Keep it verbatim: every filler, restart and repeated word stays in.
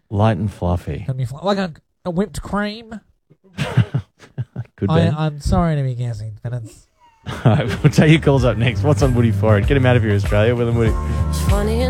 Light and fluffy. Gonna be fl- like a, a whipped cream. Could be. I, I'm sorry to be guessing, but it's... All right, we'll take your calls up next. What's on Woody Forward? Get him out of here, Australia. Will and Woody. Funny